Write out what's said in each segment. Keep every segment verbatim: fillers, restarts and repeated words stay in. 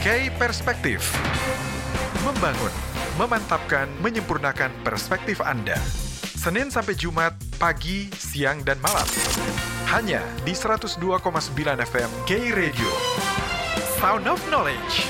K Perspektif. Membangun, memantapkan, menyempurnakan perspektif Anda. Senin sampai Jumat, pagi, siang, dan malam. Hanya di seratus dua koma sembilan F M K Radio. Sound of Knowledge.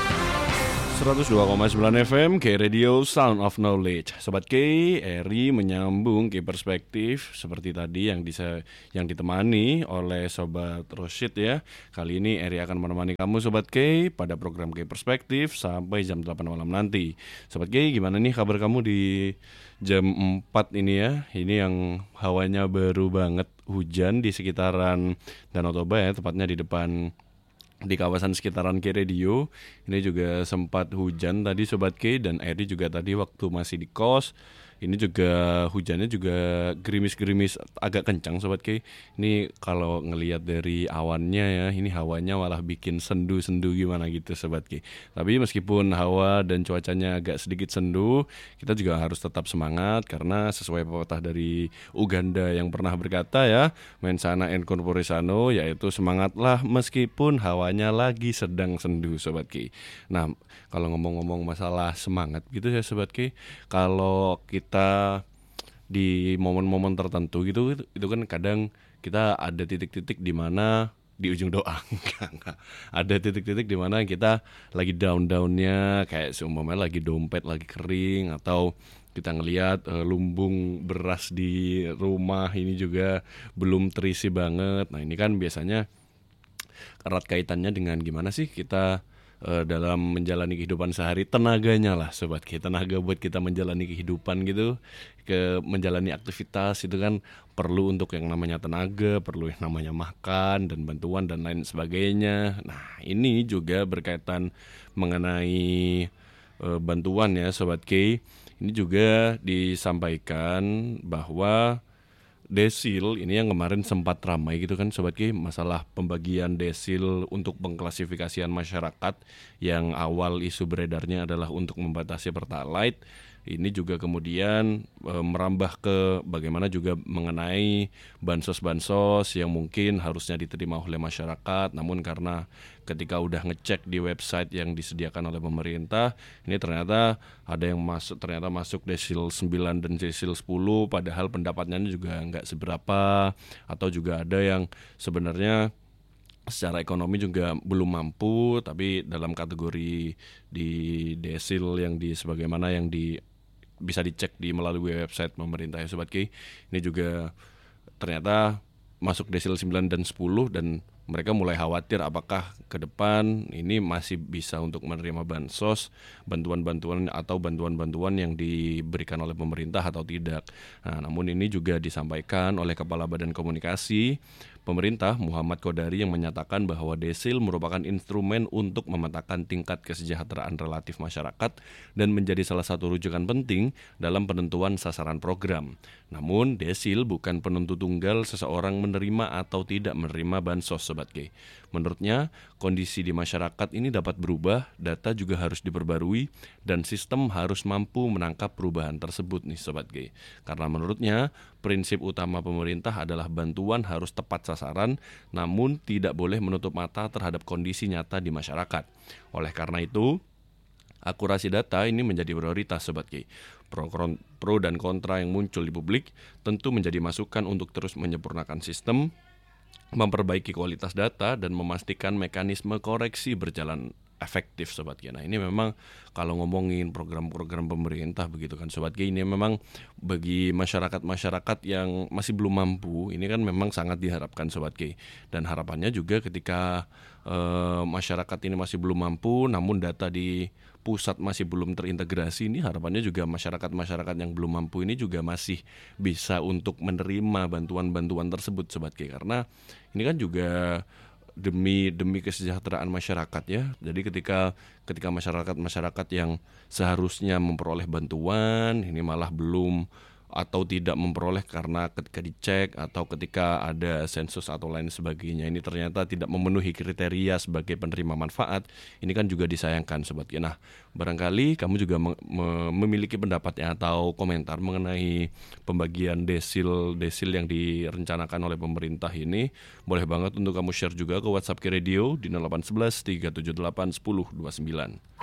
seratus dua koma sembilan F M K Radio Sound of Knowledge. Sobat K, Eri menyambung K Perspektif seperti tadi yang disa, yang ditemani oleh Sobat Rosyid ya. Kali ini Eri akan menemani kamu Sobat K pada program K Perspektif sampai jam delapan malam nanti. Sobat K, gimana nih kabar kamu di jam empat ini ya? Ini yang hawanya baru banget, hujan di sekitaran Danau Toba ya, tepatnya di depan di kawasan sekitaran K Radio. Ini juga sempat hujan tadi Sobat K, dan Eri juga tadi waktu masih di kos. Ini juga hujannya juga gerimis-gerimis agak kencang Sobat K. Ini kalau ngelihat dari awannya ya, ini hawanya malah bikin sendu-sendu gimana gitu Sobat K. Tapi meskipun hawa dan cuacanya agak sedikit sendu, kita juga harus tetap semangat karena sesuai pepatah dari Uganda yang pernah berkata ya, mensana en corpore sano, yaitu semangatlah meskipun hawanya lagi sedang sendu Sobat K. Nah, kalau ngomong-ngomong masalah semangat gitu ya Sobat K, kalau kita kita di momen-momen tertentu gitu, itu kan kadang kita ada titik-titik di mana di ujung doa enggak, enggak. Ada titik-titik di mana kita lagi down-downnya, kayak seumpamanya lagi dompet lagi kering, atau kita ngelihat uh, lumbung beras di rumah ini juga belum terisi banget. Nah ini kan biasanya erat kaitannya dengan gimana sih kita dalam menjalani kehidupan sehari, tenaganya lah Sobat K, tenaga buat kita menjalani kehidupan gitu, ke menjalani aktivitas itu kan perlu untuk yang namanya tenaga, perlu yang namanya makan dan bantuan dan lain sebagainya. Nah ini juga berkaitan mengenai e, bantuan ya Sobat K. Ini juga disampaikan bahwa desil ini yang kemarin sempat ramai gitu kan Sobat K, masalah pembagian desil untuk pengklasifikasian masyarakat yang awal isu beredarnya adalah untuk membatasi pertalite. Ini juga kemudian e, merambah ke bagaimana juga mengenai bansos-bansos yang mungkin harusnya diterima oleh masyarakat, namun karena ketika udah ngecek di website yang disediakan oleh pemerintah, ini ternyata ada yang masuk ternyata masuk desil sembilan dan desil sepuluh, padahal pendapatnya juga nggak seberapa, atau juga ada yang sebenarnya secara ekonomi juga belum mampu, tapi dalam kategori di desil yang di sebagaimana yang di bisa dicek di melalui website pemerintah ya Sobat K. Ini juga ternyata masuk desil sembilan dan sepuluh, dan mereka mulai khawatir apakah ke depan ini masih bisa untuk menerima bansos, bantuan-bantuan atau bantuan-bantuan yang diberikan oleh pemerintah atau tidak. Nah, namun ini juga disampaikan oleh Kepala Badan Komunikasi Pemerintah Muhammad Kodari yang menyatakan bahwa desil merupakan instrumen untuk memetakan tingkat kesejahteraan relatif masyarakat dan menjadi salah satu rujukan penting dalam penentuan sasaran program. Namun desil bukan penentu tunggal seseorang menerima atau tidak menerima bansos Sobat K. Menurutnya, kondisi di masyarakat ini dapat berubah, data juga harus diperbarui, dan sistem harus mampu menangkap perubahan tersebut nih Sobat K. Karena menurutnya, prinsip utama pemerintah adalah bantuan harus tepat sasaran, namun tidak boleh menutup mata terhadap kondisi nyata di masyarakat. Oleh karena itu, akurasi data ini menjadi prioritas Sobat K. Pro, pro dan kontra yang muncul di publik tentu menjadi masukan untuk terus menyempurnakan sistem, memperbaiki kualitas data, dan memastikan mekanisme koreksi berjalan efektif Sobat K. Nah ini memang kalau ngomongin program-program pemerintah begitu kan Sobat K, ini memang bagi masyarakat-masyarakat yang masih belum mampu, ini kan memang sangat diharapkan Sobat K. Dan harapannya juga ketika eh, masyarakat ini masih belum mampu, namun data di pusat masih belum terintegrasi, ini harapannya juga masyarakat-masyarakat yang belum mampu ini juga masih bisa untuk menerima bantuan-bantuan tersebut Sobat K. Karena ini kan juga demi demi kesejahteraan masyarakat ya. Jadi ketika ketika masyarakat-masyarakat yang seharusnya memperoleh bantuan ini malah belum atau tidak memperoleh karena ketika dicek atau ketika ada sensus atau lain sebagainya ini ternyata tidak memenuhi kriteria sebagai penerima manfaat, ini kan juga disayangkan Sobat Ki. Nah, barangkali kamu juga me- me- memiliki pendapatnya atau komentar mengenai pembagian desil-desil yang direncanakan oleh pemerintah ini, boleh banget untuk kamu share juga ke WhatsApp Ki Radio di nol delapan satu satu tiga tujuh delapan satu nol dua sembilan.